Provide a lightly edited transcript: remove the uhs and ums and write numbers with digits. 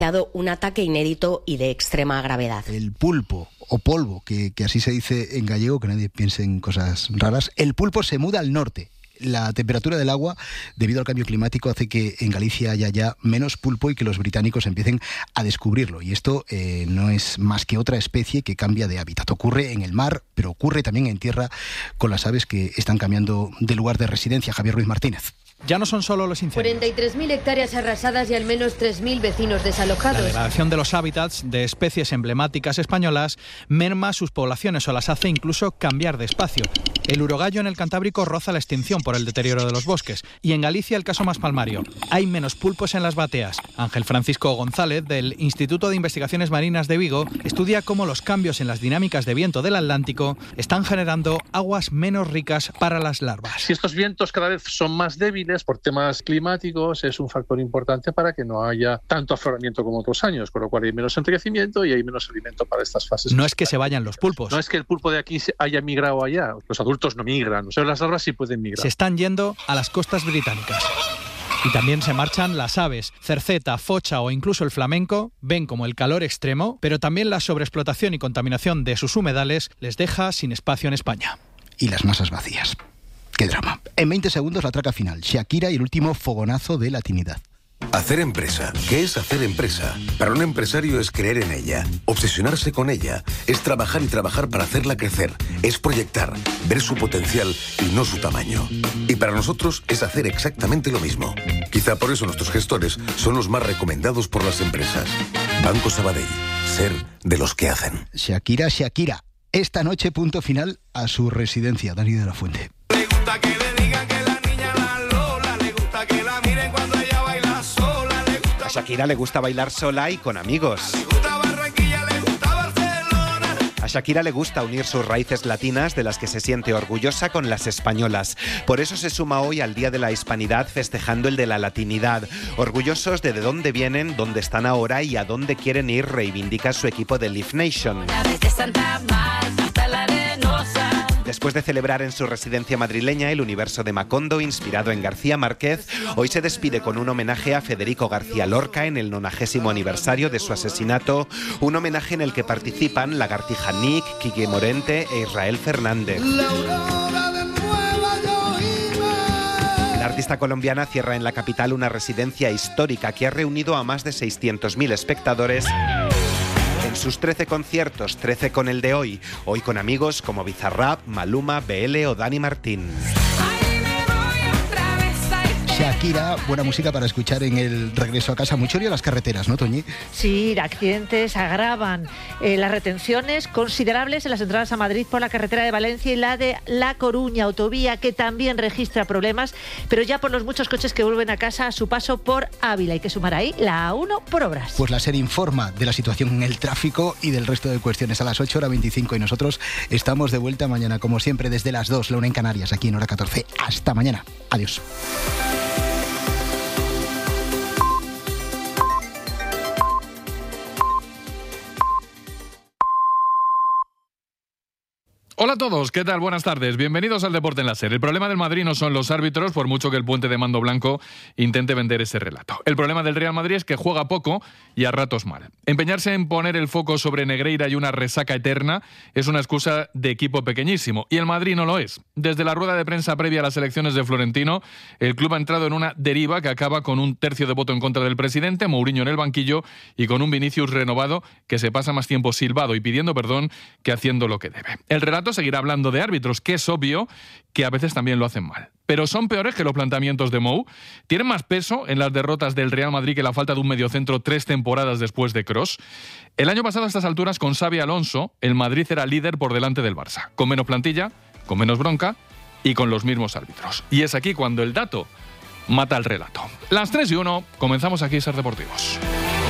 un ataque inédito y de extrema gravedad. El pulpo, o polvo, que así se dice en gallego, que nadie piense en cosas raras. El pulpo se muda al norte. La temperatura del agua, debido al cambio climático, hace que en Galicia haya ya menos pulpo y que los británicos empiecen a descubrirlo. Y esto no es más que otra especie que cambia de hábitat. Ocurre en el mar, pero ocurre también en tierra con las aves que están cambiando de lugar de residencia. Javier Ruiz Martínez. Ya no son solo los incendios. 43.000 hectáreas arrasadas y al menos 3.000 vecinos desalojados. La degradación de los hábitats de especies emblemáticas españolas merma sus poblaciones o las hace incluso cambiar de espacio. El urogallo en el Cantábrico roza la extinción por el deterioro de los bosques. Y en Galicia el caso más palmario. Hay menos pulpos en las bateas. Ángel Francisco González, del Instituto de Investigaciones Marinas de Vigo, estudia cómo los cambios en las dinámicas de viento del Atlántico están generando aguas menos ricas para las larvas. Si estos vientos cada vez son más débiles por temas climáticos, es un factor importante para que no haya tanto afloramiento como otros años, con lo cual hay menos enriquecimiento y hay menos alimento para estas fases. No es que se vayan los pulpos. No es que el pulpo de aquí haya migrado allá. Los adultos no migran, o sea, las larvas sí pueden migrar. Se están yendo a las costas británicas. Y también se marchan las aves. Cerceta, focha o incluso el flamenco ven como el calor extremo, pero también la sobreexplotación y contaminación de sus humedales les deja sin espacio en España. Y las masas vacías. ¡Qué drama! En 20 segundos la traca final. Shakira y el último fogonazo de latinidad. Hacer empresa. ¿Qué es hacer empresa? Para un empresario es creer en ella, obsesionarse con ella, es trabajar y trabajar para hacerla crecer, es proyectar, ver su potencial y no su tamaño. Y para nosotros es hacer exactamente lo mismo. Quizá por eso nuestros gestores son los más recomendados por las empresas. Banco Sabadell. Ser de los que hacen. Shakira. Esta noche punto final a su residencia. Dani de la Fuente. Le gusta que le digan que la niña la Lola, le gusta que la miren cuando ella baila sola, le gusta... A Shakira le gusta bailar sola y con amigos. Le gusta Barranquilla, le gusta Barcelona. A Shakira le gusta unir sus raíces latinas, de las que se siente orgullosa, con las españolas. Por eso se suma hoy al Día de la Hispanidad, festejando el de la latinidad. Orgullosos de dónde vienen, dónde están ahora y a dónde quieren ir, reivindica su equipo de Live Nation. Después de celebrar en su residencia madrileña el universo de Macondo, inspirado en García Márquez, hoy se despide con un homenaje a Federico García Lorca en el 90º aniversario de su asesinato, un homenaje en el que participan Lagartija Nick, Quique Morente e Israel Fernández. La artista colombiana cierra en la capital una residencia histórica que ha reunido a más de 600.000 espectadores en sus 13 conciertos, 13 con el de hoy. Hoy con amigos como Bizarrap, Maluma, BL o Dani Martín. Shakira, buena música para escuchar en el regreso a casa. Mucho lío las carreteras, ¿no, Toñi? Sí, accidentes agravan las retenciones considerables en las entradas a Madrid por la carretera de Valencia y la de La Coruña, autovía que también registra problemas, pero ya por los muchos coches que vuelven a casa a su paso por Ávila. Hay que sumar ahí la A1 por obras. Pues la SER informa de la situación en el tráfico y del resto de cuestiones a las 8:25 y nosotros estamos de vuelta mañana, como siempre, desde las 2, la 1 en Canarias, aquí en Hora 14. Hasta mañana. Adiós. Hola a todos, ¿qué tal? Buenas tardes. Bienvenidos al Deporte en la SER. El problema del Madrid no son los árbitros, por mucho que el puente de mando blanco intente vender ese relato. El problema del Real Madrid es que juega poco y a ratos mal. Empeñarse en poner el foco sobre Negreira y una resaca eterna es una excusa de equipo pequeñísimo, y el Madrid no lo es. Desde la rueda de prensa previa a las elecciones de Florentino, el club ha entrado en una deriva que acaba con un tercio de voto en contra del presidente, Mourinho en el banquillo, y con un Vinicius renovado que se pasa más tiempo silbado y pidiendo perdón que haciendo lo que debe. El relato seguirá hablando de árbitros, que es obvio que a veces también lo hacen mal. Pero son peores que los planteamientos de Mou. ¿Tienen más peso en las derrotas del Real Madrid que la falta de un mediocentro 3 temporadas después de Kroos? El año pasado a estas alturas, con Xabi Alonso, el Madrid era líder por delante del Barça, con menos plantilla, con menos bronca y con los mismos árbitros. Y es aquí cuando el dato mata el relato. Las 3:01, comenzamos aquí Ser Deportivos.